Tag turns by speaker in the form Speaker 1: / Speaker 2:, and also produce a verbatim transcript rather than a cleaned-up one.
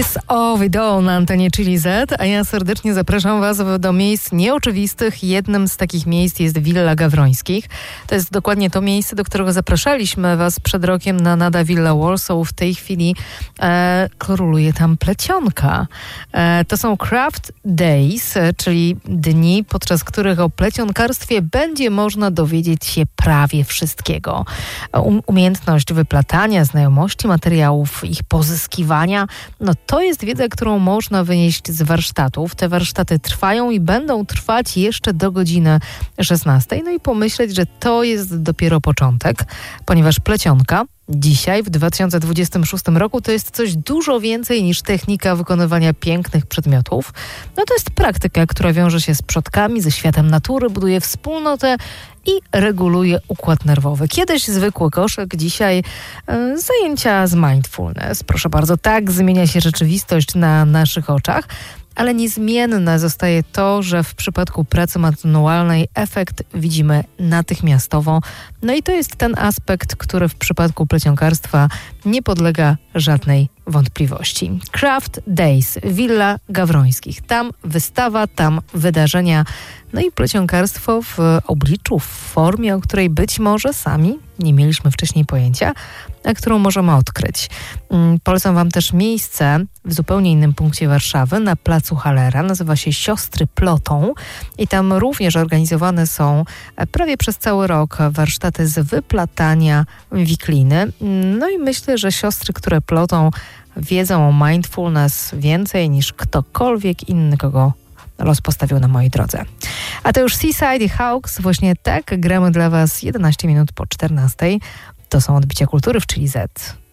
Speaker 1: Hawks of Idol na antenie Chili Z, a ja serdecznie zapraszam Was do miejsc nieoczywistych. Jednym z takich miejsc jest Villa Gawrońskich. To jest dokładnie to miejsce, do którego zapraszaliśmy Was przed rokiem na Nada Villa Warsaw. W tej chwili e, króluje tam plecionka. E, to są Craft Days, czyli dni, podczas których o plecionkarstwie będzie można dowiedzieć się prawie wszystkiego. Um, umiejętność wyplatania, znajomości materiałów, ich pozyskiwania, no to jest wiedza, którą można wynieść z warsztatów. Te warsztaty trwają i będą trwać jeszcze do godziny szesnastej. No i pomyśleć, że to jest dopiero początek, ponieważ plecionka dzisiaj, w dwa tysiące dwudziestym szóstym roku, to jest coś dużo więcej niż technika wykonywania pięknych przedmiotów. No to jest praktyka, która wiąże się z przodkami, ze światem natury, buduje wspólnotę i reguluje układ nerwowy. Kiedyś zwykły koszyk, dzisiaj e, zajęcia z mindfulness. Proszę bardzo, tak zmienia się rzeczywistość na naszych oczach, ale niezmienne zostaje to, że w przypadku pracy manualnej efekt widzimy natychmiastowo. No i to jest ten aspekt, który w przypadku plecionkarstwa nie podlega żadnej wątpliwości. Craft Days, Villa Gawrońskich. Tam wystawa, tam wydarzenia. No i plecionkarstwo w obliczu, w formie, o której być może sami nie mieliśmy wcześniej pojęcia, a którą możemy odkryć. Polecam Wam też miejsce w zupełnie innym punkcie Warszawy, na placu Hallera. Nazywa się Siostry Plotą i tam również organizowane są prawie przez cały rok warsztaty z wyplatania wikliny. No i myślę, że siostry, które plotą, wiedzą o mindfulness więcej niż ktokolwiek inny, kogo los postawił na mojej drodze. A to już Seaside i Hawks. Właśnie tak gramy dla Was jedenaście minut po czternastej. To są Odbicia Kultury w Chili Z.